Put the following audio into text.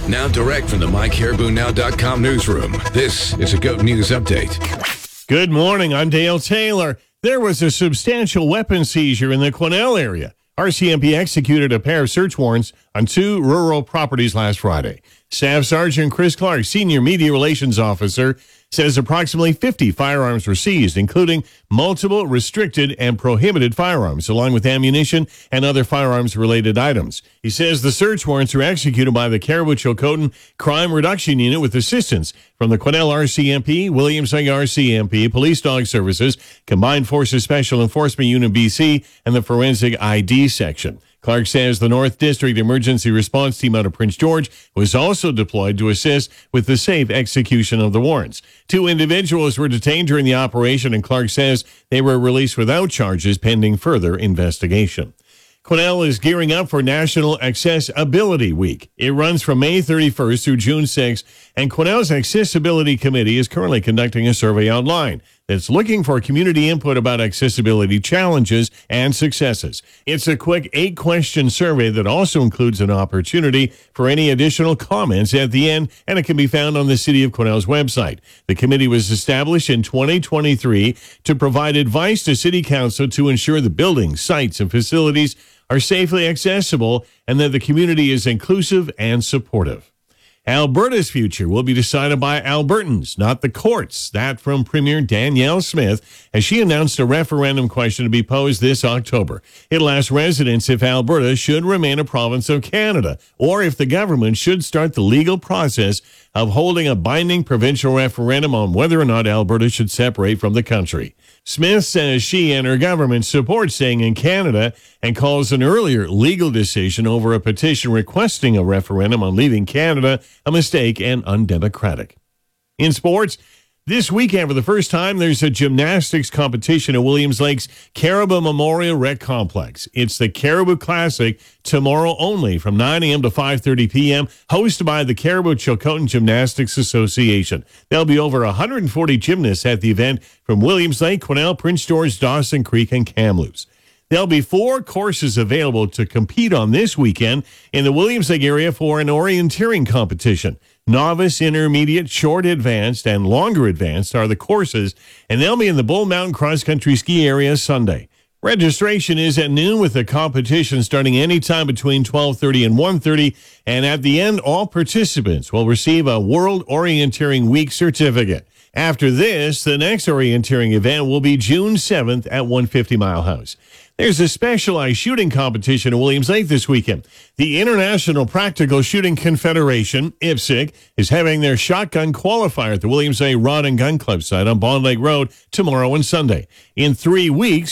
Now direct from the MyCaribouNow.com newsroom, this is a GOAT News Update. Good morning, I'm Dale Taylor. There was a substantial weapon seizure in the Quesnel area. RCMP executed a pair of search warrants on 2 rural properties last Friday. Staff Sergeant Chris Clark, Senior Media Relations Officer, says approximately 50 firearms were seized, including multiple restricted and prohibited firearms, along with ammunition and other firearms-related items. He says the search warrants were executed by the Caribou-Chilcotin Crime Reduction Unit with assistance from the Quesnel RCMP, Williams Lake RCMP, Police Dog Services, Combined Forces Special Enforcement Unit BC, and the Forensic ID Section. Clark says the North District Emergency Response Team out of Prince George was also deployed to assist with the safe execution of the warrants. 2 individuals were detained during the operation, and Clark says they were released without charges pending further investigation. Quesnel is gearing up for National Accessibility Week. It runs from May 31st through June 6th, and Quesnel's Accessibility Committee is currently conducting a survey online that's looking for community input about accessibility challenges and successes. It's a quick 8-question survey that also includes an opportunity for any additional comments at the end, and it can be found on the City of Quesnel's website. The committee was established in 2023 to provide advice to City Council to ensure the buildings, sites, and facilities are safely accessible and that the community is inclusive and supportive. Alberta's future will be decided by Albertans, not the courts. That from Premier Danielle Smith, as she announced a referendum question to be posed this October. It'll ask residents if Alberta should remain a province of Canada, or if the government should start the legal process of holding a binding provincial referendum on whether or not Alberta should separate from the country. Smith says she and her government support staying in Canada and calls an earlier legal decision over a petition requesting a referendum on leaving Canada a mistake and undemocratic. In sports, this weekend for the first time, there's a gymnastics competition at Williams Lake's Caribou Memorial Rec Complex. It's the Caribou Classic tomorrow only from 9 a.m. to 5:30 p.m., hosted by the Caribou-Chilcotin Gymnastics Association. There'll be over 140 gymnasts at the event from Williams Lake, Quesnel, Prince George, Dawson Creek, and Kamloops. There'll be 4 courses available to compete on this weekend in the Williams Lake area for an orienteering competition. Novice, intermediate, short advanced, and longer advanced are the courses, and they'll be in the Bull Mountain Cross Country Ski Area Sunday. Registration is at noon with the competition starting anytime between 12:30 and 1:30, and at the end, all participants will receive a World Orienteering Week certificate. After this, the next orienteering event will be June 7th at 150 Mile House. There's a specialized shooting competition at Williams Lake this weekend. The International Practical Shooting Confederation, IPSC, is having their shotgun qualifier at the Williams Lake Rod and Gun Club site on Bond Lake Road tomorrow and Sunday. In 3 weeks,